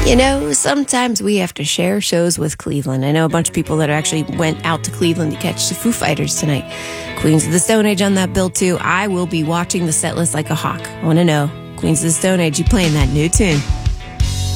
You know, sometimes we have to share shows with Cleveland. I know a bunch of people that actually went out to Cleveland to catch the Foo Fighters tonight. Queens of the Stone Age on that bill, too. I will be watching the set list like a hawk. I want to know, Queens of the Stone Age, you playing that new tune?